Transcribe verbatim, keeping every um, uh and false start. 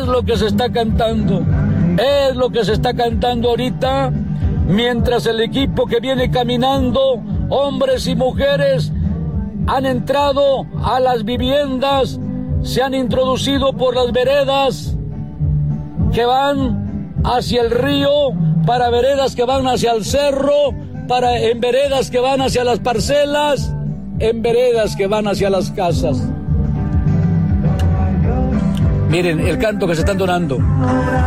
es lo que se está cantando, es lo que se está cantando ahorita, mientras el equipo que viene caminando, hombres y mujeres, han entrado a las viviendas, se han introducido por las veredas que van hacia el río, para veredas que van hacia el cerro, para en veredas que van hacia las parcelas, en veredas que van hacia las casas. Miren el canto que se están donando.